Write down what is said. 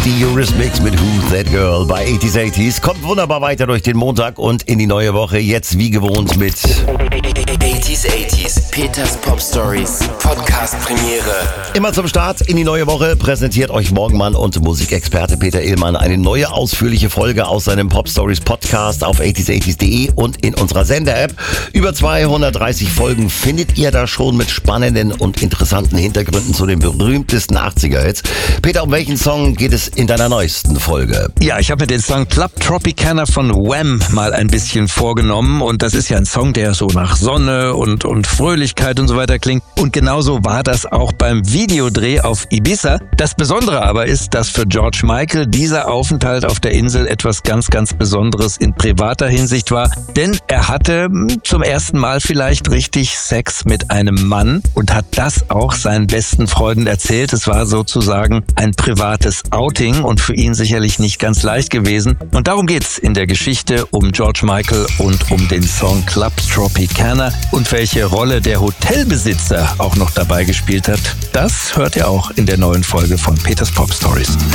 die Eurythmics mit Who's That Girl bei 80s. Kommt wunderbar weiter durch den Montag und in die neue Woche. Jetzt wie gewohnt mit 80s. Peters Pop Stories. Podcast Premiere. Immer zum Start in die neue Woche präsentiert euch Morgenmann und Musikexperte Peter Illmann eine neue ausführliche Folge aus seinem Pop Stories Podcast auf 80s.de und in unserer Sender-App. Über 230 Folgen findet ihr da schon mit spannenden und interessanten Hintergründen zu den berühmtesten 80er-Hits. Peter, um welchen Song geht es in deiner neuesten Folge? Ja, ich habe mir den Song Club Tropicana von Wham mal ein bisschen vorgenommen und das ist ja ein Song, der so nach Sonne und Fröhlichkeit und so weiter klingt. Und genauso war das auch beim Videodreh auf Ibiza. Das Besondere aber ist, dass für George Michael dieser Aufenthalt auf der Insel etwas ganz, ganz Besonderes in privater Hinsicht war. Denn er hatte zum ersten Mal vielleicht richtig Sex mit einem Mann und hat das auch seinen besten Freunden erzählt. Es war sozusagen ein privates Outing und für ihn sicherlich nicht ganz leicht gewesen. Und darum geht's in der Geschichte um George Michael und um den Song Club Tropicana. Und welche Rolle der Hotelbesitzer auch noch dabei gespielt hat, das hört ihr auch in der neuen Folge von Peters Pop Stories.